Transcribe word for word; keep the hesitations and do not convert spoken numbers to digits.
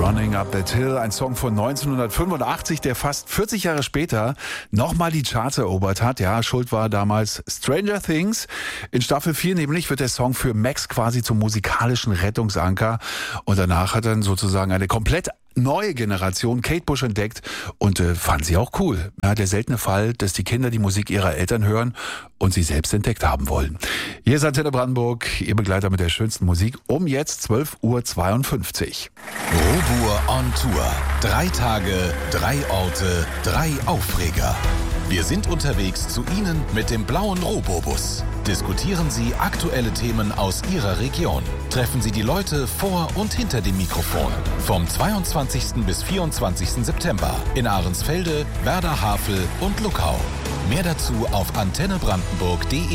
Running Up That Hill, ein Song von neunzehnhundertfünfundachtzig, der fast vierzig Jahre später nochmal die Charts erobert hat. Ja, schuld war damals Stranger Things. In Staffel vier nämlich wird der Song für Max quasi zum musikalischen Rettungsanker. Und danach hat dann sozusagen eine komplett neue Generation Kate Bush entdeckt und äh, fand sie auch cool. Ja, der seltene Fall, dass die Kinder die Musik ihrer Eltern hören und sie selbst entdeckt haben wollen. Hier ist Antenne Brandenburg, Ihr Begleiter mit der schönsten Musik, um jetzt zwölf Uhr zweiundfünfzig. Robur on Tour. Drei Tage, drei Orte, drei Aufreger. Wir sind unterwegs zu Ihnen mit dem blauen Robobus. Diskutieren Sie aktuelle Themen aus Ihrer Region. Treffen Sie die Leute vor und hinter dem Mikrofon. Vom zweiundzwanzigsten bis vierundzwanzigsten September in Ahrensfelde, Werder Havel und Luckau. Mehr dazu auf antenne brandenburg punkt de.